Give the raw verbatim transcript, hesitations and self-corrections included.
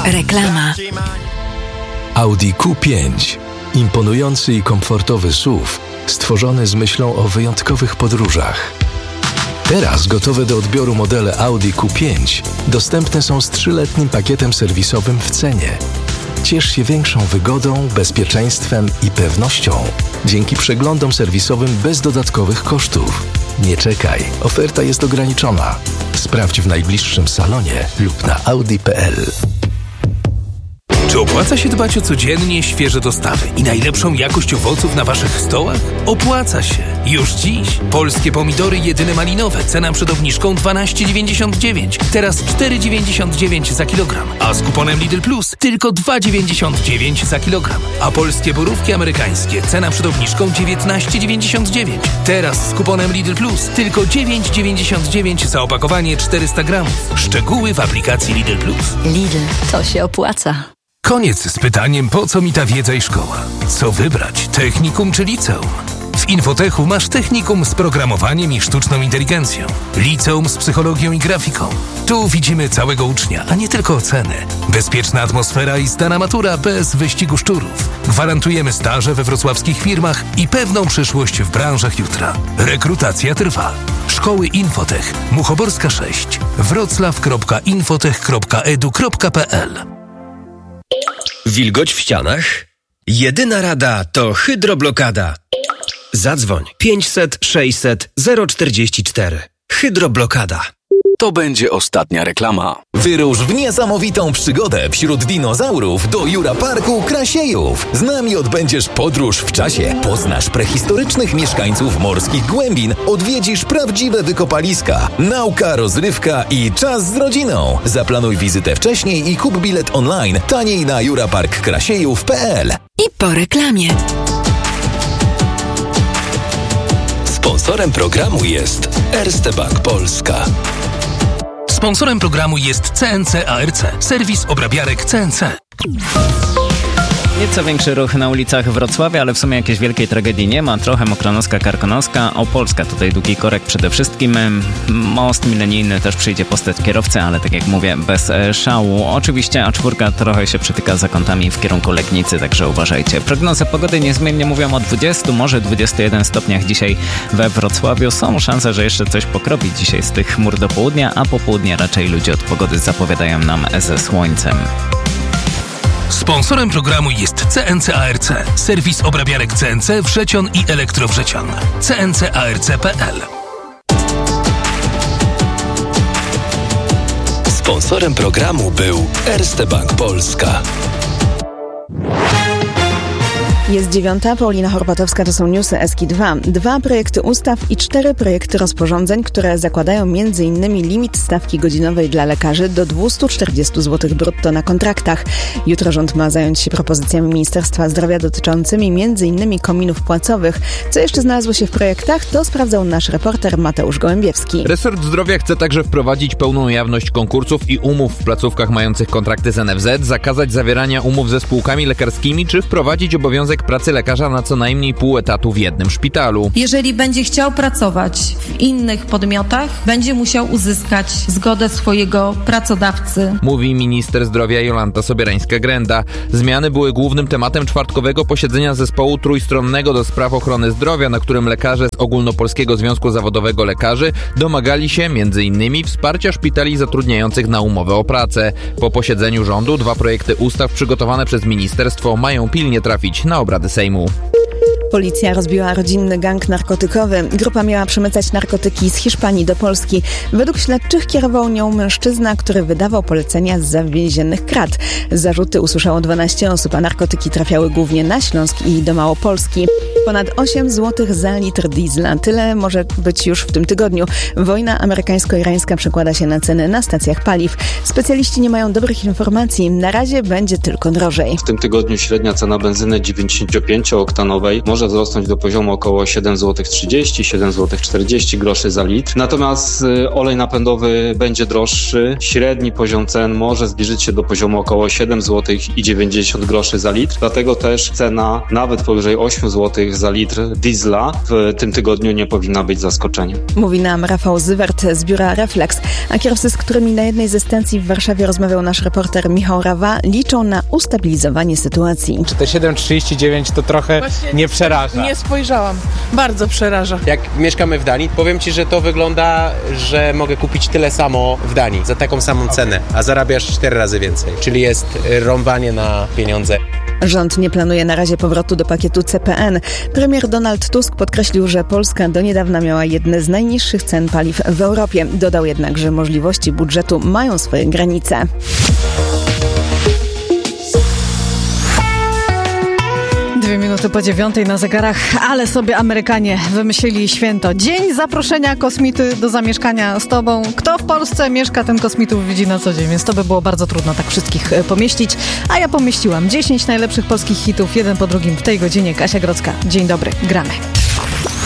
Reklama. Audi Q pięć. Imponujący i komfortowy S U V, stworzony z myślą o wyjątkowych podróżach. Teraz gotowe do odbioru modele Audi Q pięć dostępne są z trzyletnim pakietem serwisowym w cenie. Ciesz się większą wygodą, bezpieczeństwem i pewnością dzięki przeglądom serwisowym bez dodatkowych kosztów. Nie czekaj, oferta jest ograniczona. Sprawdź w najbliższym salonie lub na audi kropka p l. Czy opłaca się dbać o codziennie świeże dostawy i najlepszą jakość owoców na waszych stołach? Opłaca się. Już dziś. Polskie pomidory jedyne malinowe. Cena przed obniżką dwanaście dziewięćdziesiąt dziewięć. Teraz cztery dziewięćdziesiąt dziewięć za kilogram. A z kuponem Lidl Plus tylko dwa dziewięćdziesiąt dziewięć za kilogram. A polskie borówki amerykańskie. Cena przed obniżką dziewiętnaście dziewięćdziesiąt dziewięć. Teraz z kuponem Lidl Plus tylko dziewięć dziewięćdziesiąt dziewięć za opakowanie czterysta gramów. Szczegóły w aplikacji Lidl Plus. Lidl, to się opłaca. Koniec z pytaniem, po co mi ta wiedza i szkoła. Co wybrać, technikum czy liceum? W Infotechu masz technikum z programowaniem i sztuczną inteligencją, liceum z psychologią i grafiką. Tu widzimy całego ucznia, a nie tylko oceny. Bezpieczna atmosfera i zdana matura bez wyścigu szczurów. Gwarantujemy staże we wrocławskich firmach i pewną przyszłość w branżach jutra. Rekrutacja trwa. Szkoły Infotech, Muchoborska sześć, wrocław kropka infotech kropka edu kropka p l. Wilgoć w ścianach? Jedyna rada to hydroblokada. Zadzwoń pięćset sześćset zero czterdzieści cztery. Hydroblokada. To będzie ostatnia reklama. Wyrusz w niesamowitą przygodę wśród dinozaurów do Jura Parku Krasiejów. Z nami odbędziesz podróż w czasie. Poznasz prehistorycznych mieszkańców morskich głębin. Odwiedzisz prawdziwe wykopaliska. Nauka, rozrywka i czas z rodziną. Zaplanuj wizytę wcześniej i kup bilet online taniej na jura park krasiejów kropka p l. I po reklamie. Sponsorem programu jest Erste Bank Polska. Sponsorem programu jest C N C A R C, serwis obrabiarek C N C. Nieco większy ruch na ulicach Wrocławia, ale w sumie jakiejś wielkiej tragedii nie ma. Trochę Mokronoska, Karkonoska, Opolska. Tutaj długi korek przede wszystkim. Most milenijny też przyjdzie postać kierowcy, ale tak jak mówię, bez szału. Oczywiście A cztery trochę się przytyka za kątami w kierunku Legnicy, także uważajcie. Prognozy pogody niezmiennie mówią o dwudziestu, może dwudziestu jeden stopniach dzisiaj we Wrocławiu. Są szanse, że jeszcze coś pokropi dzisiaj z tych chmur do południa, a po południu raczej ludzie od pogody zapowiadają nam ze słońcem. Sponsorem programu jest C N C A R C, serwis obrabiarek C N C Wrzecion i Elektrowrzecion. C N C A R C kropka p l. Sponsorem programu był Erste Bank Polska. Jest dziewiąta, Paulina Horbatowska, to są newsy Eski dwa. Dwa projekty ustaw i cztery projekty rozporządzeń, które zakładają m.in. limit stawki godzinowej dla lekarzy do dwieście czterdzieści złotych brutto na kontraktach. Jutro rząd ma zająć się propozycjami Ministerstwa Zdrowia dotyczącymi m.in. kominów płacowych. Co jeszcze znalazło się w projektach, to sprawdzał nasz reporter Mateusz Gołębiewski. Resort Zdrowia chce także wprowadzić pełną jawność konkursów i umów w placówkach mających kontrakty z N F Z, zakazać zawierania umów ze spółkami lekarskimi, czy wprowadzić obowiązek pracy lekarza na co najmniej pół etatu w jednym szpitalu. Jeżeli będzie chciał pracować w innych podmiotach, będzie musiał uzyskać zgodę swojego pracodawcy. Mówi minister zdrowia Jolanta Sobierańska-Grenda. Zmiany były głównym tematem czwartkowego posiedzenia zespołu trójstronnego do spraw ochrony zdrowia, na którym lekarze z Ogólnopolskiego Związku Zawodowego Lekarzy domagali się między innymi wsparcia szpitali zatrudniających na umowę o pracę. Po posiedzeniu rządu dwa projekty ustaw przygotowane przez ministerstwo mają pilnie trafić na obrady Sejmu. Policja rozbiła rodzinny gang narkotykowy. Grupa miała przemycać narkotyki z Hiszpanii do Polski. Według śledczych kierował nią mężczyzna, który wydawał polecenia zza więziennych krat. Zarzuty usłyszało dwanaście osób, a narkotyki trafiały głównie na Śląsk i do Małopolski. Ponad osiem złotych za litr diesla. Tyle może być już w tym tygodniu. Wojna amerykańsko-irańska przekłada się na ceny na stacjach paliw. Specjaliści nie mają dobrych informacji. Na razie będzie tylko drożej. W tym tygodniu średnia cena benzyny dziewięćdziesięciopięciooktanowej może wzrosnąć do poziomu około siedem złotych trzydzieści, siedem złotych czterdzieści groszy za litr. Natomiast y, olej napędowy będzie droższy. Średni poziom cen może zbliżyć się do poziomu około siedem złotych dziewięćdziesiąt groszy za litr. Dlatego też cena nawet powyżej osiem złotych złotych za litr diesla w tym tygodniu nie powinna być zaskoczeniem. Mówi nam Rafał Zywert z biura Reflex, a kierowcy, z którymi na jednej ze stacji w Warszawie rozmawiał nasz reporter Michał Rawa, liczą na ustabilizowanie sytuacji. Czy te siedem trzydzieści dziewięć to trochę Właśnie nie przeraża? Nie spojrzałam. Bardzo przeraża. Jak mieszkamy w Danii, powiem Ci, że to wygląda, że mogę kupić tyle samo w Danii za taką samą cenę, a zarabiasz cztery razy więcej. Czyli jest rąbanie na pieniądze. Rząd nie planuje na razie powrotu do pakietu C P N. Premier Donald Tusk podkreślił, że Polska do niedawna miała jedne z najniższych cen paliw w Europie. Dodał jednak, że możliwości budżetu mają swoje granice. Dwie minuty po dziewiątej na zegarach, ale sobie Amerykanie wymyślili święto. Dzień zaproszenia kosmity do zamieszkania z tobą. Kto w Polsce mieszka, ten kosmitów widzi na co dzień, więc to by było bardzo trudno tak wszystkich pomieścić. A ja pomieściłam dziesięć najlepszych polskich hitów, jeden po drugim w tej godzinie. Kasia Grodzka. Dzień dobry, gramy.